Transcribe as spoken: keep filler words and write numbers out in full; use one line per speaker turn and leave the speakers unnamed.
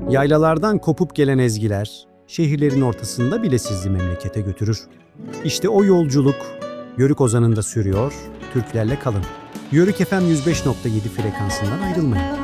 Yaylalardan kopup gelen ezgiler, şehirlerin ortasında bile sizi memlekete götürür. İşte o yolculuk Yörük Ozanı'nda sürüyor, Türklerle kalın. Yörük F M yüz beş nokta yedi frekansından ayrılmayın.